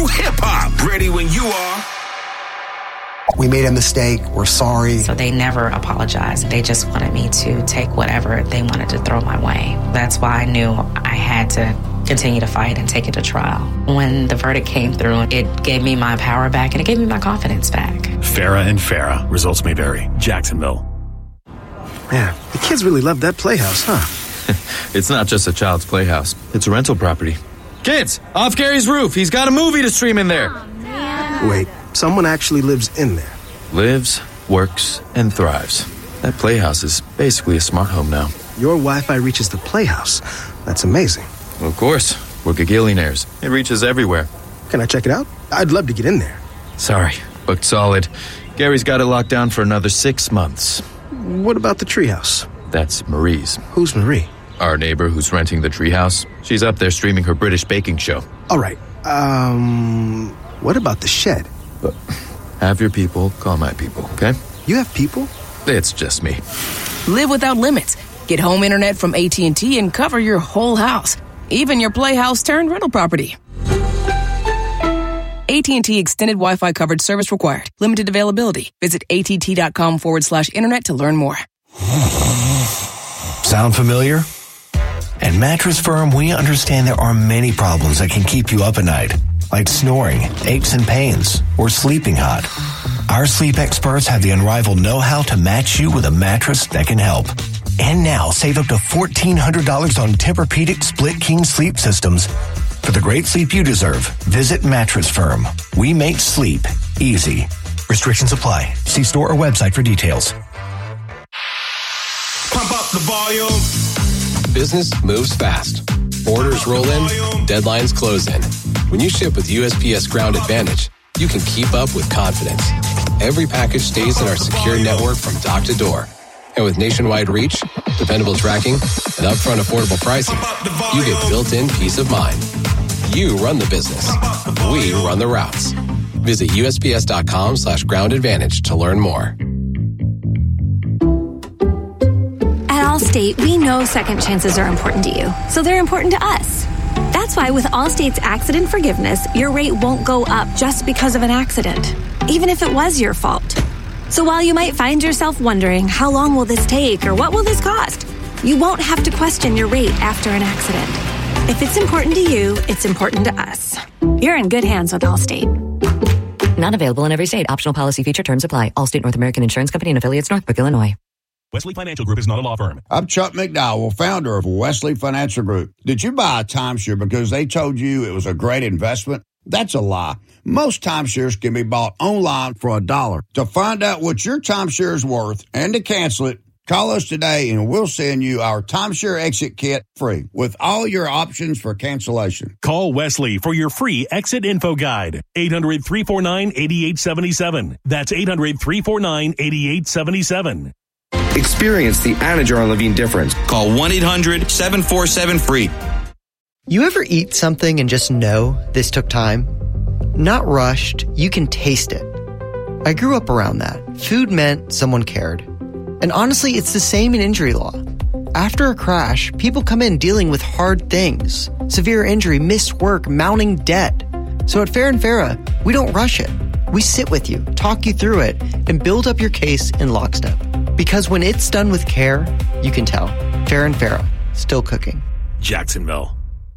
true hip-hop. Ready when you are. We made a mistake. We're sorry. So they never apologized. They just wanted me to take whatever they wanted to throw my way. That's why I knew I had to continue to fight and take it to trial. When the verdict came through, it gave me my power back and it gave me my confidence back. Farrah and Farrah. Results may vary. Jacksonville. Man, the kids really love that playhouse, huh? It's not just a child's playhouse. It's a rental property. Kids, off Gary's roof. He's got a movie to stream in there. Oh, Wait, someone actually lives in there. Lives, works, and thrives. That playhouse is basically a smart home now. Your Wi-Fi reaches the playhouse. That's amazing. Well, of course. We're gagillionaires. It reaches everywhere. Can I check it out? I'd love to get in there. Sorry, booked solid. Gary's got it locked down for another 6 months. What about the treehouse? That's Marie's. Who's Marie? Our neighbor who's renting the treehouse. She's up there streaming her British baking show. All right. What about the shed? Have your people call my people, okay? You have people? It's just me. Live without limits. Get home internet from AT&T and cover your whole house, even your playhouse turned rental property. AT&T Extended Wi-Fi coverage service required. Limited availability. Visit att.com/internet to learn more. Sound familiar? At Mattress Firm, we understand there are many problems that can keep you up at night, like snoring, aches and pains, or sleeping hot. Our sleep experts have the unrivaled know-how to match you with a mattress that can help. And now, save up to $1,400 on Tempur-Pedic Split King sleep systems. For the great sleep you deserve, visit Mattress Firm. We make sleep easy. Restrictions apply. See store or website for details. Pump up the volume. Business moves fast. Orders roll in, deadlines close in. When you ship with USPS Ground Advantage, you can keep up with confidence. Every package stays in our secure network from dock to door. And with nationwide reach, dependable tracking, and upfront affordable pricing, you get built-in peace of mind. You run the business. We run the routes. Visit USPS.com/Ground Advantage to learn more. At Allstate, we know second chances are important to you, so they're important to us. That's why with Allstate's accident forgiveness, your rate won't go up just because of an accident, even if it was your fault. So while you might find yourself wondering, how long will this take or what will this cost? You won't have to question your rate after an accident. If it's important to you, it's important to us. You're in good hands with Allstate. Not available in every state. Optional policy feature terms apply. Allstate North American Insurance Company and affiliates, Northbrook, Illinois. Wesley Financial Group is not a law firm. I'm Chuck McDowell, founder of Wesley Financial Group. Did you buy a timeshare because they told you it was a great investment? That's a lie. Most timeshares can be bought online for $1. To find out what your timeshare is worth and to cancel it, call us today and we'll send you our timeshare exit kit free with all your options for cancellation. Call Wesley for your free exit info guide. 800-349-8877. That's 800-349-8877. Experience the Anajar Levine difference. Call 1-800-747-FREE. You ever eat something and just know this took time? Not rushed, you can taste it. I grew up around that. Food meant someone cared. And honestly, it's the same in injury law. After a crash, people come in dealing with hard things. Severe injury, missed work, mounting debt. So at Farrah & Farrah, we don't rush it. We sit with you, talk you through it, and build up your case in lockstep. Because when it's done with care, you can tell. Farrah & Farrah, still cooking. Jacksonville.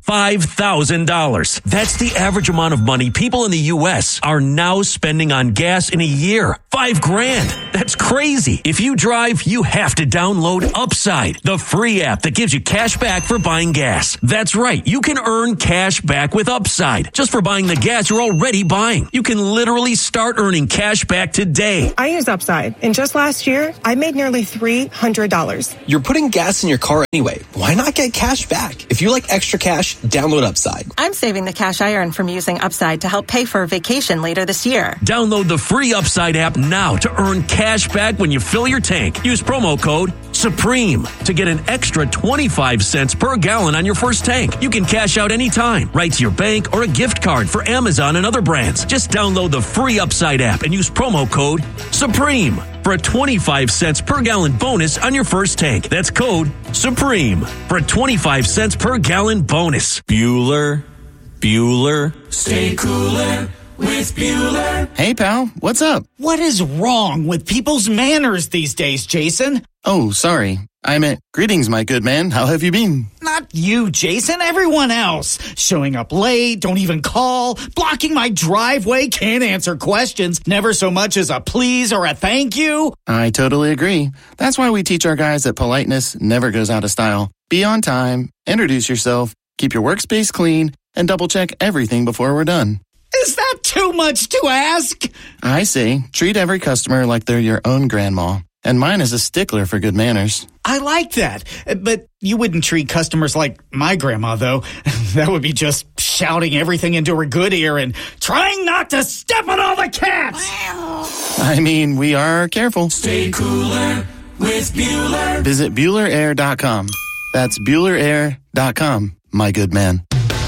$5,000. That's the average amount of money people in the U.S. are now spending on gas in a year. $5,000. That's crazy. If you drive, you have to download Upside, the free app that gives you cash back for buying gas. That's right. You can earn cash back with Upside just for buying the gas you're already buying. You can literally start earning cash back today. I use Upside, and just last year, I made nearly $300. You're putting gas in your car anyway. Why not get cash back? If you like extra cash, download Upside. I'm saving the cash I earn from using Upside to help pay for a vacation later this year. Download the free Upside app now to earn cash back when you fill your tank. Use promo code SUPREME to get an extra 25 cents per gallon on your first tank. You can cash out anytime, right to your bank or a gift card for Amazon and other brands. Just download the free Upside app and use promo code SUPREME for a 25 cents per gallon bonus on your first tank. That's code SUPREME for a 25 cents per gallon bonus. Bueller. Bueller. Stay cooler with Bueller. Hey, pal, what's up? What is wrong with people's manners these days, Jason? Oh, sorry. I meant, greetings, my good man. How have you been? Not you, Jason. Everyone else. Showing up late, don't even call, blocking my driveway, can't answer questions, never so much as a please or a thank you. I totally agree. That's why we teach our guys that politeness never goes out of style. Be on time, introduce yourself, keep your workspace clean, and double-check everything before we're done. Is that too much to ask? I say, treat every customer like they're your own grandma. And mine is a stickler for good manners. I like that. But you wouldn't treat customers like my grandma, though. That would be just shouting everything into her good ear and trying not to step on all the cats. I mean, we are careful. Stay cooler with Bueller. Visit BuellerAir.com. That's BuellerAir.com, my good man.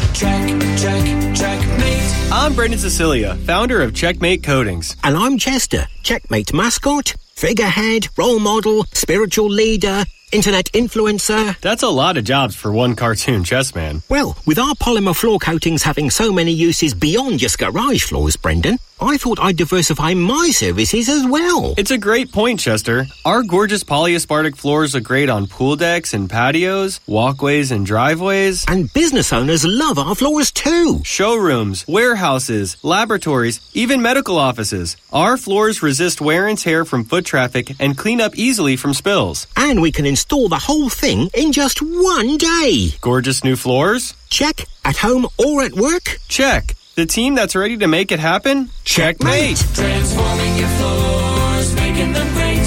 Checkmate. I'm Brendan Cecilia, founder of Checkmate Coatings. And I'm Chester, Checkmate mascot, figurehead, role model, spiritual leader, internet influencer. That's a lot of jobs for one cartoon chess man. Well, with our polymer floor coatings having so many uses beyond just garage floors, Brendan, I thought I'd diversify my services as well. It's a great point, Chester. Our gorgeous polyaspartic floors look great on pool decks and patios, walkways and driveways. And business owners love our floors too. Showrooms, warehouses, laboratories, even medical offices. Our floors resist wear and tear from foot traffic and clean up easily from spills. And we can install the whole thing in just one day. Gorgeous new floors? Check. At home or at work? Check. The team that's ready to make it happen? Checkmate! Transforming your floors, making them great.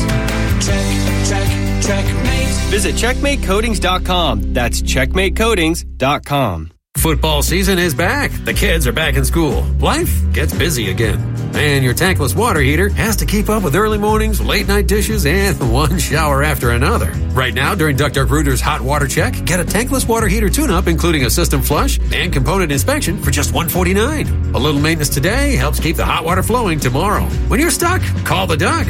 Checkmate. Visit CheckmateCoatings.com. That's CheckmateCoatings.com. Football season is back. The kids are back in school. Life gets busy again. And your tankless water heater has to keep up with early mornings, late night dishes, and one shower after another. Right now, during Duck Duck Rooter's Hot Water Check, get a tankless water heater tune-up, including a system flush and component inspection for just $149. A little maintenance today helps keep the hot water flowing tomorrow. When you're stuck, call the Duck,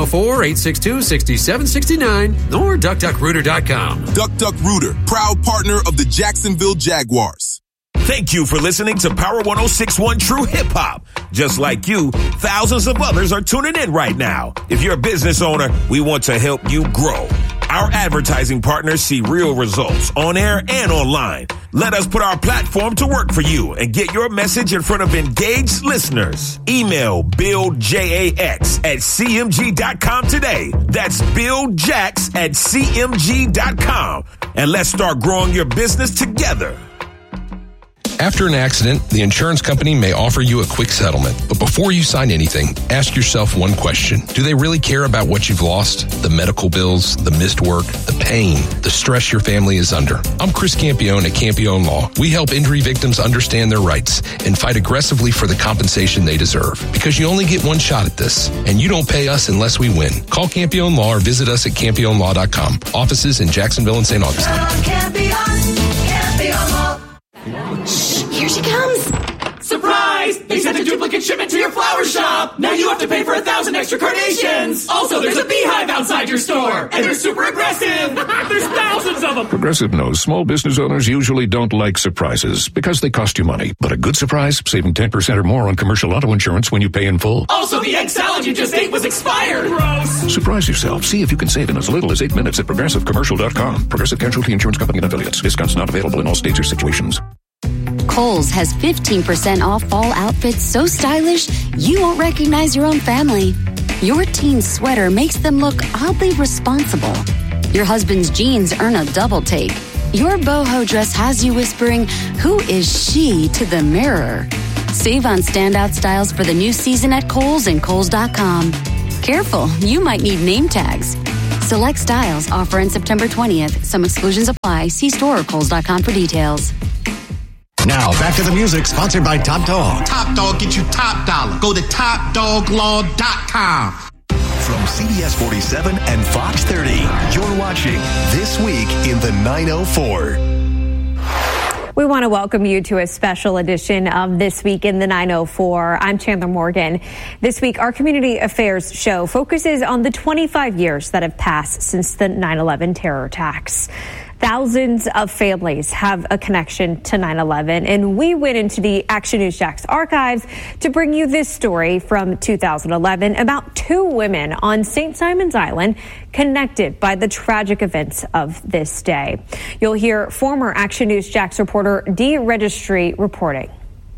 904-862-6769 or DuckDuckRooter.com. Duck Duck Rooter, proud partner of the Jacksonville Jaguars. Thank you for listening to Power 106.1 True Hip Hop. Just like you, thousands of others are tuning in right now. If you're a business owner, we want to help you grow. Our advertising partners see real results on air and online. Let us put our platform to work for you and get your message in front of engaged listeners. Email BillJax@cmg.com today. That's BillJax@cmg.com. And let's start growing your business together. After an accident, the insurance company may offer you a quick settlement. But before you sign anything, ask yourself one question. Do they really care about what you've lost? The medical bills, the missed work, the pain, the stress your family is under. I'm Chris Campione at Campione Law. We help injury victims understand their rights and fight aggressively for the compensation they deserve. Because you only get one shot at this, and you don't pay us unless we win. Call Campione Law or visit us at CampioneLaw.com. Offices in Jacksonville and St. Augustine. Here she comes! Surprise! They sent a duplicate shipment to your flower shop! Now you have to pay for 1,000 extra carnations! Also, there's a beehive outside your store! And they're super aggressive! There's thousands of them! Progressive knows small business owners usually don't like surprises because they cost you money. But a good surprise, saving 10% or more on commercial auto insurance when you pay in full. Also, the egg salad you just ate was expired! Gross! Surprise yourself. See if you can save in as little as 8 minutes at ProgressiveCommercial.com. Progressive Casualty Insurance Company and Affiliates. Discounts not available in all states or situations. Kohl's has 15% off fall outfits so stylish you won't recognize your own family. Your teen's sweater makes them look oddly responsible. Your husband's jeans earn a double take. Your boho dress has you whispering, "Who is she?" to the mirror. Save on standout styles for the new season at Kohl's and Kohl's.com. Careful, you might need name tags. Select styles offer in September 20th. Some exclusions apply. See store or Kohl's.com for details. Now, back to the music, sponsored by Top Dog. Top Dog, get you top dollar. Go to TopDogLaw.com. From CBS 47 and Fox 30, you're watching This Week in the 904. We want to welcome you to a special edition of This Week in the 904. I'm Chandler Morgan. This week, our community affairs show focuses on the 25 years that have passed since the 9/11 terror attacks. Thousands of families have a connection to 9/11, and we went into the Action News Jax archives to bring you this story from 2011 about two women on St. Simon's Island connected by the tragic events of this day. You'll hear former Action News Jax reporter Dee Registry reporting.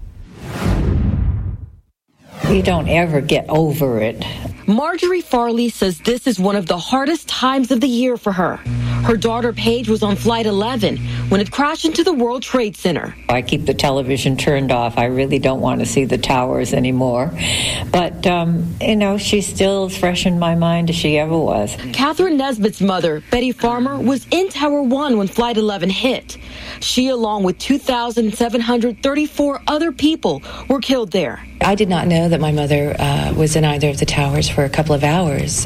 You don't ever get over it. Marjorie Farley says this is one of the hardest times of the year for her. Her daughter Paige was on Flight 11 when it crashed into the World Trade Center. I keep the television turned off. I really don't want to see the towers anymore. But, she's still as fresh in my mind as she ever was. Catherine Nesbitt's mother, Betty Farmer, was in Tower 1 when Flight 11 hit. She, along with 2,734 other people, were killed there. I did not know that my mother was in either of the towers for a couple of hours.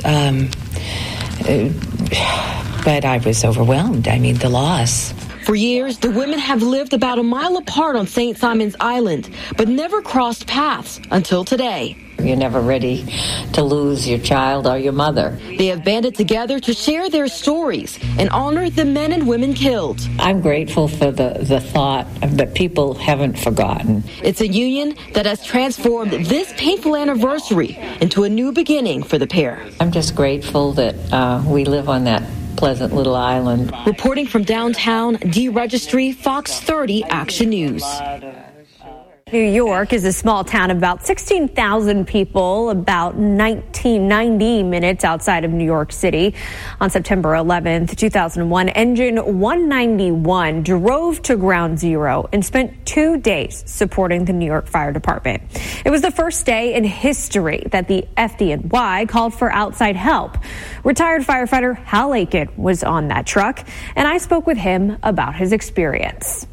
But I was overwhelmed. I mean, the loss. For years, the women have lived about a mile apart on St. Simon's Island, but never crossed paths until today. You're never ready to lose your child or your mother. They have banded together to share their stories and honor the men and women killed. I'm grateful for the thought that people haven't forgotten. It's a union that has transformed this painful anniversary into a new beginning for the pair. I'm just grateful that we live on that pleasant little island. Reporting from downtown, Dee Registry, Fox 30 Action News. New York is a small town of about 16,000 people, about 90 minutes outside of New York City. On September 11th, 2001, Engine 191 drove to Ground Zero and spent 2 days supporting the New York Fire Department. It was the first day in history that the FDNY called for outside help. Retired firefighter Hal Aiken was on that truck, and I spoke with him about his experience.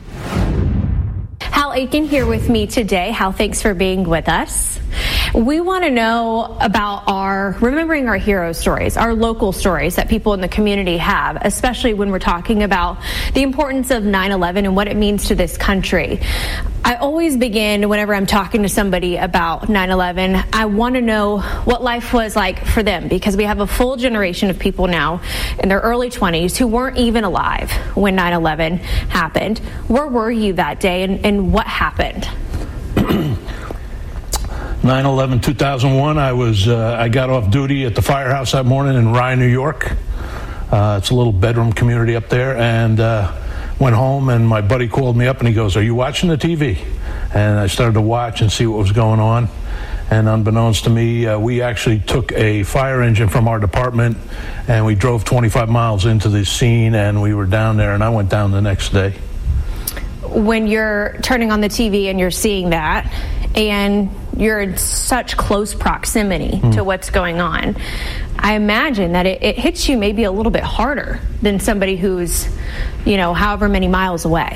Hal Aiken here with me today. Hal, thanks for being with us. We want to know about remembering our hero stories, our local stories that people in the community have, especially when we're talking about the importance of 9/11 and what it means to this country. I always begin whenever I'm talking to somebody about 9/11, I want to know what life was like for them, because we have a full generation of people now in their early 20s who weren't even alive when 9/11 happened. Where were you that day and what happened? 9/11/2001, I got off duty at the firehouse that morning in Rye, New York. It's a little bedroom community up there, and went home, and my buddy called me up and he goes, "Are you watching the TV?" And I started to watch and see what was going on. And unbeknownst to me, we actually took a fire engine from our department and we drove 25 miles into the scene, and we were down there, and I went down the next day. When you're turning on the TV and you're seeing that, and you're in such close proximity to what's going on, I imagine that it hits you maybe a little bit harder than somebody who's, however many miles away.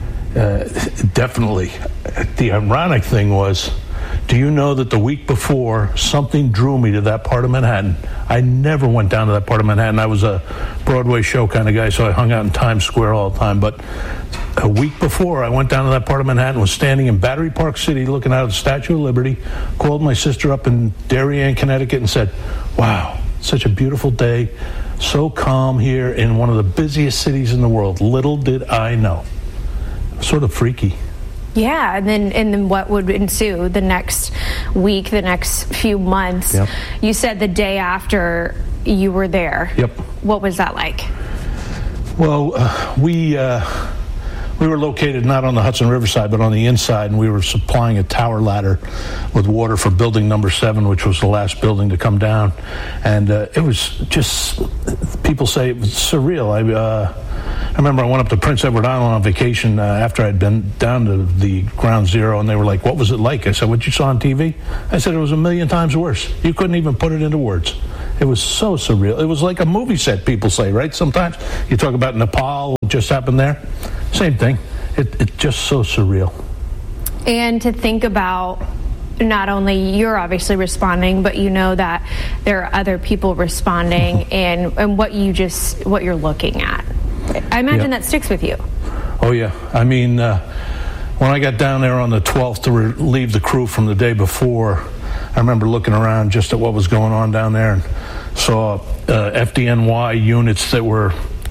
Definitely. The ironic thing was, do you know that the week before, something drew me to that part of Manhattan? I never went down to that part of Manhattan. I was a Broadway show kind of guy, so I hung out in Times Square all the time. But a week before I went down to that part of Manhattan, was standing in Battery Park City looking out at the Statue of Liberty, called my sister up in Darien, Connecticut, and said, "Wow, such a beautiful day, so calm here in one of the busiest cities in the world." Little did I know. Sort of freaky. Yeah, and then what would ensue the next week, the next few months? Yep. You said the day after you were there. Yep. What was that like? Well, we were located not on the Hudson River side, but on the inside, and we were supplying a tower ladder with water for building number 7, which was the last building to come down. And it was just, people say it was surreal. I remember I went up to Prince Edward Island on vacation after I'd been down to the Ground Zero, and they were like, "What was it like?" I said, "What you saw on TV?" I said, "It was a million times worse. You couldn't even put it into words. It was so surreal. It was like a movie set, people say, right? Sometimes you talk about Nepal, what just happened there. Same thing. It's just so surreal. And to think about, not only you're obviously responding, but you know that there are other people responding, and what you're looking at. I imagine that sticks with you. Oh yeah. I mean, when I got down there on the 12th to relieve the crew from the day before, I remember looking around just at what was going on down there and saw FDNY units that were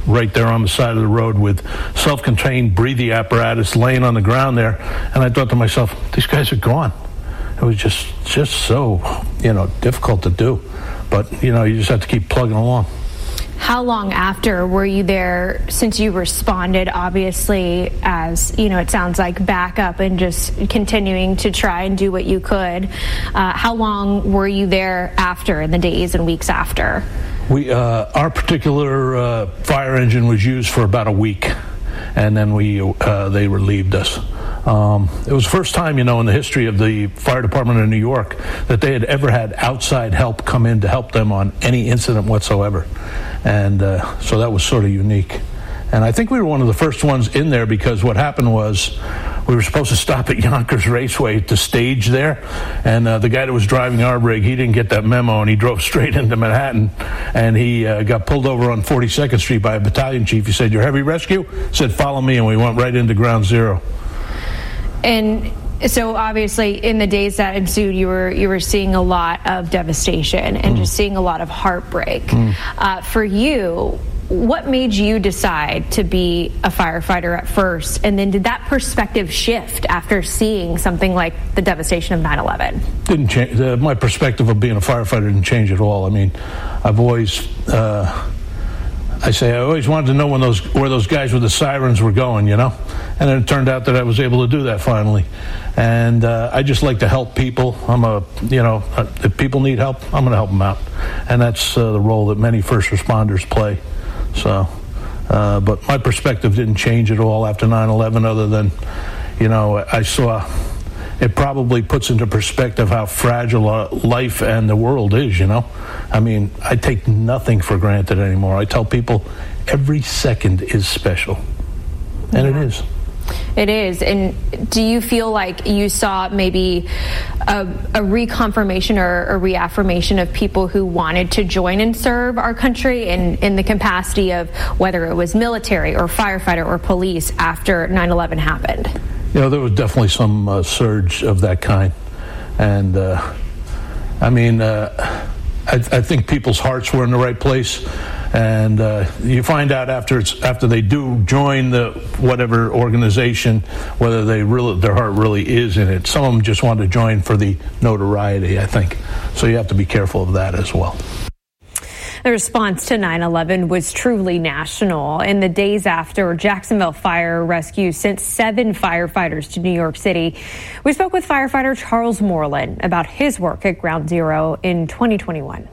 right there on the side of the road with self-contained breathing apparatus laying on the ground there. And I thought to myself, these guys are gone. It was just so, difficult to do. But, you just have to keep plugging along. How long after were you there, since you responded, obviously, as, it sounds like backup and just continuing to try and do what you could? How long were you there after, in the days and weeks after? Our particular fire engine was used for about a week, and then they relieved us. It was the first time, in the history of the fire department of New York that they had ever had outside help come in to help them on any incident whatsoever. And so that was sort of unique. And I think we were one of the first ones in there because what happened was we were supposed to stop at Yonkers Raceway to stage there. And the guy that was driving our rig, he didn't get that memo, and he drove straight into Manhattan. And he got pulled over on 42nd Street by a battalion chief. He said, "You're heavy rescue?" Said, "Follow me." And we went right into ground zero. And so obviously in the days that ensued, you were seeing a lot of devastation and just seeing a lot of heartbreak. For you, what made you decide to be a firefighter at first? And then did that perspective shift after seeing something like the devastation of 9/11? Didn't change. My perspective of being a firefighter didn't change at all. I mean, I've always... I always wanted to know where those guys with the sirens were going, And then it turned out that I was able to do that finally. And I just like to help people. If people need help, I'm going to help them out. And that's the role that many first responders play. So, but my perspective didn't change at all after 9/11 other than, I saw... It probably puts into perspective how fragile life and the world is, I mean, I take nothing for granted anymore. I tell people every second is special. And it is. It is. And do you feel like you saw maybe a reconfirmation or a reaffirmation of people who wanted to join and serve our country in the capacity of whether it was military or firefighter or police after 9/11 happened? There was definitely some surge of that kind. And, I think people's hearts were in the right place. And you find out after they do join the whatever organization, whether their heart really is in it. Some of them just want to join for the notoriety, I think. So you have to be careful of that as well. The response to 9/11 was truly national. In the days after, Jacksonville Fire Rescue sent 7 firefighters to New York City. We spoke with firefighter Charles Moreland about his work at Ground Zero in 2021.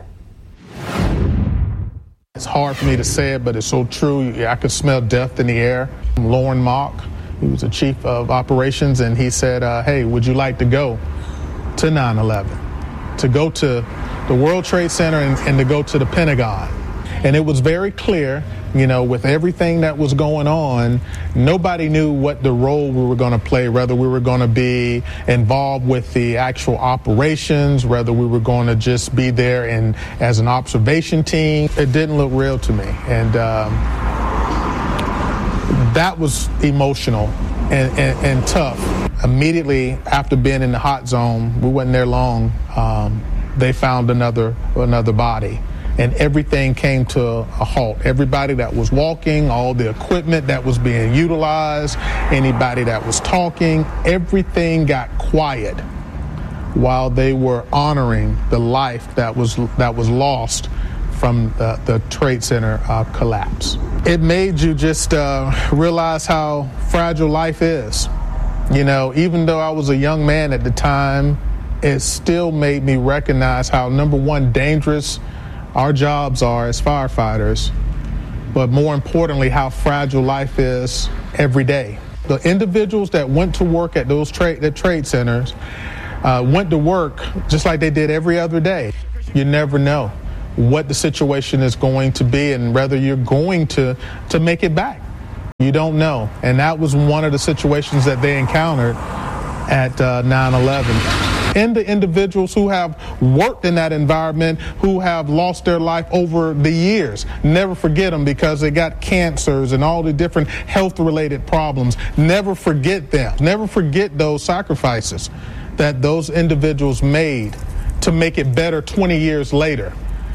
It's hard for me to say it, but it's so true. I could smell death in the air. Lauren Mock, he was the chief of operations, and he said, hey, would you like to go to 9/11? To go to the World Trade Center and to go to the Pentagon. And it was very clear, with everything that was going on, nobody knew what the role we were going to play, whether we were going to be involved with the actual operations, whether we were going to just be there as an observation team. It didn't look real to me. And that was emotional and tough. Immediately after being in the hot zone, we wasn't there long, they found another body, and everything came to a halt. Everybody that was walking, all the equipment that was being utilized, anybody that was talking, everything got quiet while they were honoring the life that was lost from the Trade Center collapse. It made you just realize how fragile life is. Even though I was a young man at the time, it still made me recognize how, number one, dangerous our jobs are as firefighters, but more importantly, how fragile life is every day. The individuals that went to work at those trade centers went to work just like they did every other day. You never know what the situation is going to be and whether you're going to make it back. You don't know. And that was one of the situations that they encountered at 9/11. And the individuals who have worked in that environment, who have lost their life over the years. Never forget them because they got cancers and all the different health-related problems. Never forget them. Never forget those sacrifices that those individuals made to make it better 20 years later.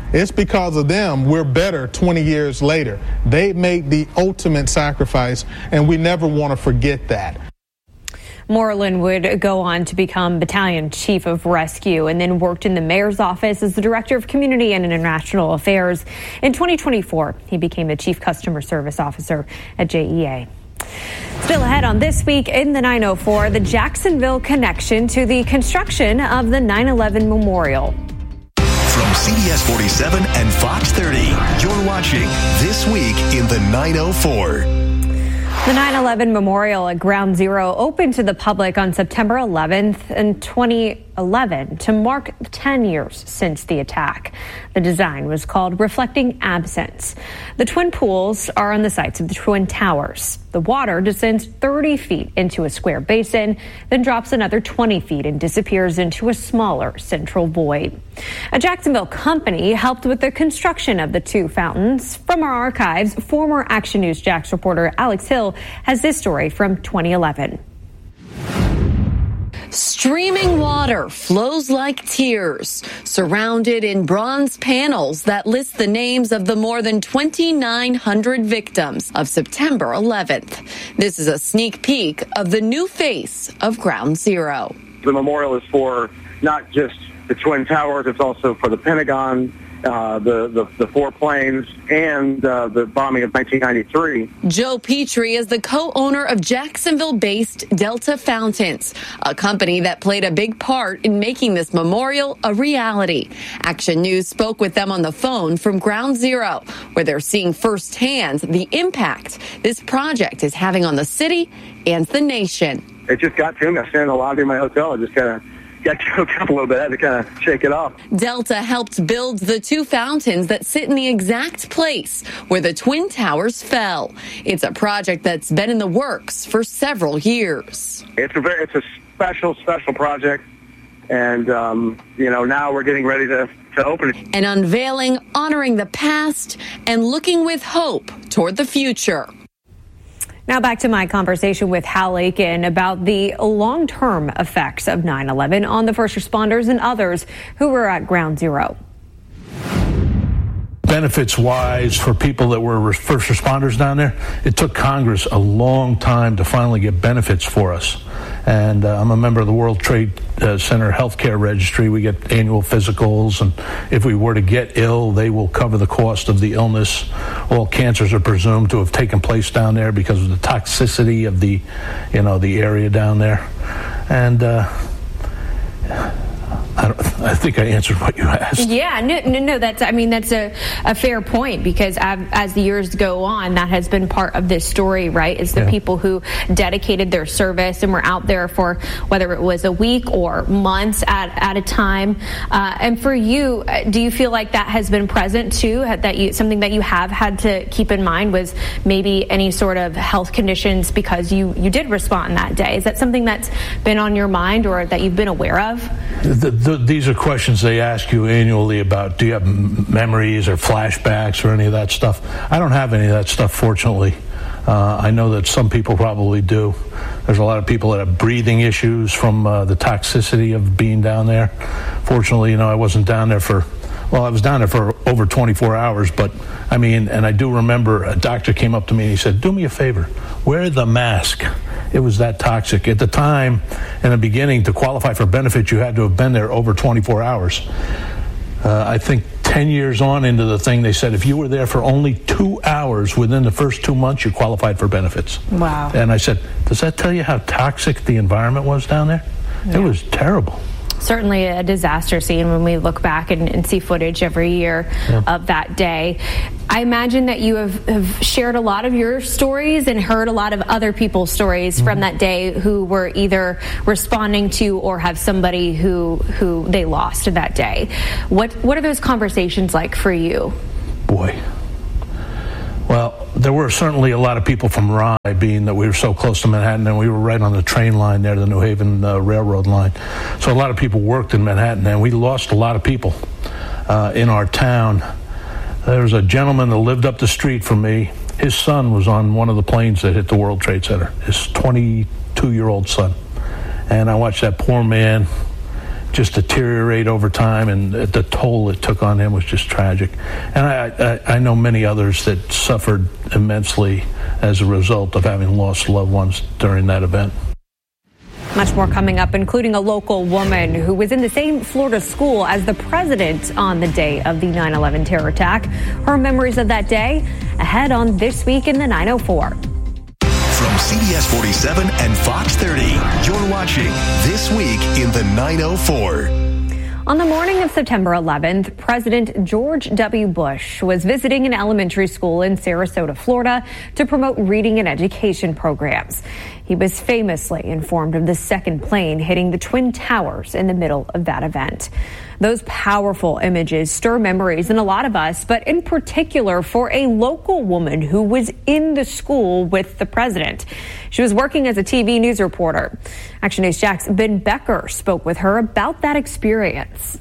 It's because of them we're better 20 years later. They made the ultimate sacrifice, and we never want to forget that. Moreland would go on to become Battalion Chief of Rescue and then worked in the mayor's office as the Director of Community and International Affairs. In 2024, he became the Chief Customer Service Officer at JEA. Still ahead on This Week in the 904, the Jacksonville connection to the construction of the 9/11 Memorial. From CBS 47 and Fox 30, you're watching This Week in the 904. The 9/11 Memorial at Ground Zero opened to the public on September 11th in 2011 to mark 10 years since the attack. The design was called Reflecting Absence. The twin pools are on the sites of the Twin Towers. The water descends 30 feet into a square basin, then drops another 20 feet and disappears into a smaller central void. A Jacksonville company helped with the construction of the two fountains. From our archives, former Action News Jax reporter Alex Hill has this story from 2011. Streaming water flows like tears, surrounded in bronze panels that list the names of the more than 2,900 victims of September 11th. This is a sneak peek of the new face of Ground Zero. The memorial is for not just the Twin Towers, it's also for the Pentagon, the four planes, and the bombing of 1993. Joe Petrie is the co-owner of Jacksonville-based Delta Fountains, a company that played a big part in making this memorial a reality. Action News spoke with them on the phone from Ground Zero, where they're seeing firsthand the impact this project is having on the city and the nation. It just got to me. I was standing in the lobby of my hotel and just kind of got choked up a little bit. I had to kind of shake it off. Delta helped build the two fountains that sit in the exact place where the Twin Towers fell. It's a project that's been in the works for several years. It's a special project. And, now we're getting ready to open it. An unveiling honoring the past and looking with hope toward the future. Now back to my conversation with Hal Aiken about the long-term effects of 9/11 on the first responders and others who were at Ground Zero. Benefits-wise, for people that were first responders down there, it took Congress a long time to finally get benefits for us. And I'm a member of the World Trade Center Healthcare Registry. We get annual physicals, and if we were to get ill, they will cover the cost of the illness. All cancers are presumed to have taken place down there because of the toxicity of the area down there. And I think I answered what you asked. Yeah, no. That's a fair point, because as the years go on, that has been part of this story, right? Is the people who dedicated their service and were out there for whether it was a week or months at a time. And for you, do you feel like that has been present too? Something that you have had to keep in mind was maybe any sort of health conditions because you did respond that day. Is that something that's been on your mind or that you've been aware of? These are questions they ask you annually about, do you have memories or flashbacks or any of that stuff? I don't have any of that stuff, fortunately. I know that some people probably do. There's a lot of people that have breathing issues from the toxicity of being down there. Fortunately, I wasn't down there I was down there for over 24 hours, but and I do remember a doctor came up to me and he said, do me a favor, wear the mask. It was that toxic. At the time, in the beginning, to qualify for benefits, you had to have been there over 24 hours. I think 10 years on into the thing, they said if you were there for only 2 hours within the first 2 months, you qualified for benefits. Wow. And I said, does that tell you how toxic the environment was down there? Yeah. It was terrible. Certainly a disaster scene when we look back and see footage every year of that day. I imagine that you have shared a lot of your stories and heard a lot of other people's stories from that day who were either responding to or have somebody who they lost that day. What are those conversations like for you? Boy. Well, there were certainly a lot of people from Rye, being that we were so close to Manhattan, and we were right on the train line there, the New Haven Railroad line. So a lot of people worked in Manhattan, and we lost a lot of people in our town. There was a gentleman that lived up the street from me. His son was on one of the planes that hit the World Trade Center, his 22-year-old son. And I watched that poor man just deteriorate over time, and the toll it took on him was just tragic. And I know many others that suffered immensely as a result of having lost loved ones during that event. Much more coming up, including a local woman who was in the same Florida school as the president on the day of the 9/11 terror attack. Her memories of that day ahead on This Week in the 904. From CBS 47 and Fox 30, you're watching This Week in the 904. On the morning of September 11th, President George W. Bush was visiting an elementary school in Sarasota, Florida, to promote reading and education programs. He was famously informed of the second plane hitting the Twin Towers in the middle of that event. Those powerful images stir memories in a lot of us, but in particular for a local woman who was in the school with the president. She was working as a TV news reporter. Action News Jack's Ben Becker spoke with her about that experience.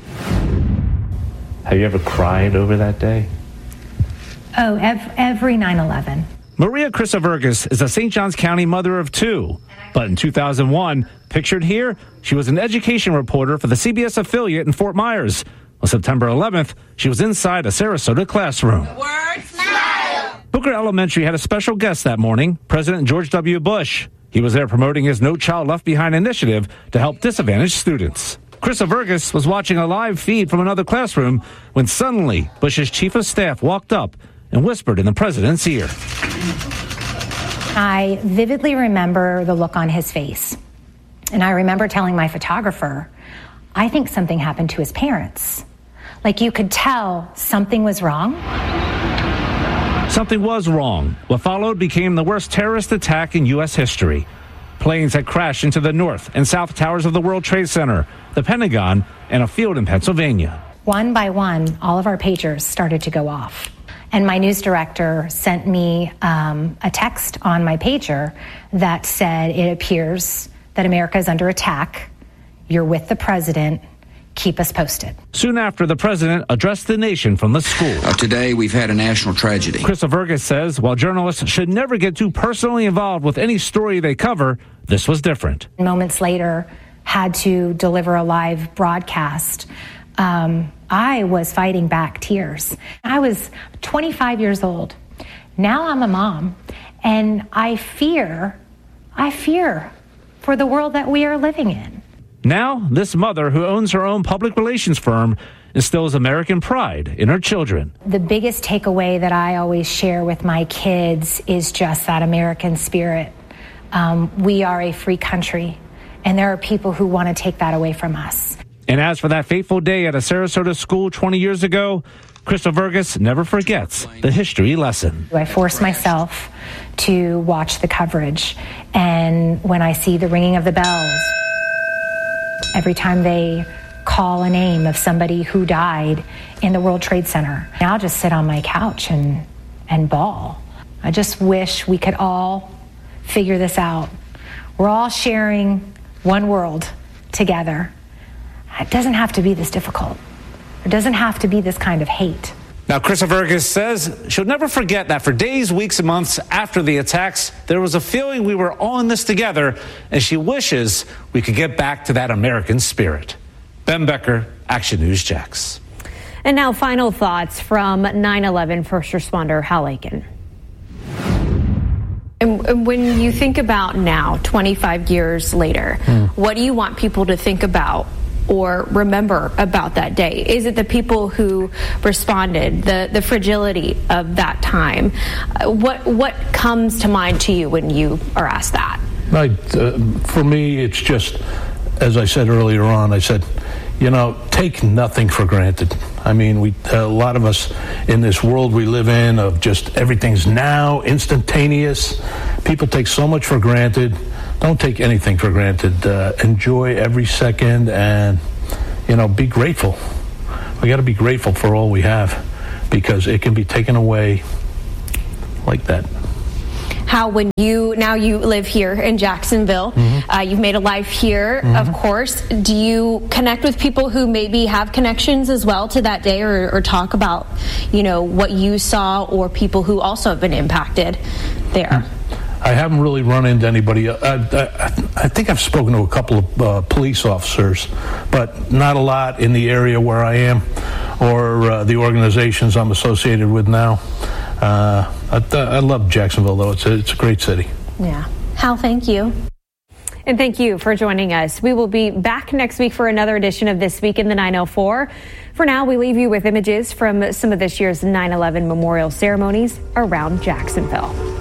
Have you ever cried over that day? Oh, every 9/11. Maria Christovergis is a St. Johns County mother of two. But in 2001, pictured here, she was an education reporter for the CBS affiliate in Fort Myers. On September 11th, she was inside a Sarasota classroom. Booker Elementary had a special guest that morning, President George W. Bush. He was there promoting his No Child Left Behind initiative to help disadvantaged students. Christovergis was watching a live feed from another classroom when suddenly Bush's chief of staff walked up and whispered in the president's ear. I vividly remember the look on his face. And I remember telling my photographer, I think something happened to his parents. Like you could tell something was wrong. Something was wrong. What followed became the worst terrorist attack in U.S. history. Planes had crashed into the north and south towers of the World Trade Center, the Pentagon, and a field in Pennsylvania. One by one, all of our pagers started to go off. And my news director sent me a text on my pager that said, it appears that America is under attack. You're with the president. Keep us posted. Soon after, the president addressed the nation from the school. Today, we've had a national tragedy. Christovergis says while journalists should never get too personally involved with any story they cover, this was different. Moments later, had to deliver a live broadcast. I was fighting back tears. I was 25 years old. Now I'm a mom, and I fear for the world that we are living in. Now, this mother who owns her own public relations firm instills American pride in her children. The biggest takeaway that I always share with my kids is just that American spirit. We are a free country, and there are people who want to take that away from us. And as for that fateful day at a Sarasota school 20 years ago, Christovergis never forgets the history lesson. I force myself to watch the coverage, and when I see the ringing of the bells, every time they call a name of somebody who died in the World Trade Center, I'll just sit on my couch and bawl. I just wish we could all figure this out. We're all sharing one world together. It doesn't have to be this difficult. It doesn't have to be this kind of hate. Now, Christovergis says she'll never forget that for days, weeks, and months after the attacks, there was a feeling we were all in this together, and she wishes we could get back to that American spirit. Ben Becker, Action News Jax. And now final thoughts from 9/11 first responder Hal Aiken. And when you think about now, 25 years later, what do you want people to think about or remember about that day? Is it the people who responded, the fragility of that time? What comes to mind to you when you are asked that? For me, it's just, as I said earlier on, I said, take nothing for granted. I mean, a lot of us in this world we live in of just everything's now, instantaneous. People take so much for granted. Don't take anything for granted. Enjoy every second and, be grateful. We got to be grateful for all we have because it can be taken away like that. How when you live here in Jacksonville, you've made a life here, of course. Do you connect with people who maybe have connections as well to that day or talk about, what you saw or people who also have been impacted there? I haven't really run into anybody. I think I've spoken to a couple of police officers, but not a lot in the area where I am or the organizations I'm associated with now. I love Jacksonville, though. It's a great city. Yeah. Hal, thank you. And thank you for joining us. We will be back next week for another edition of This Week in the 904. For now, we leave you with images from some of this year's 9/11 memorial ceremonies around Jacksonville.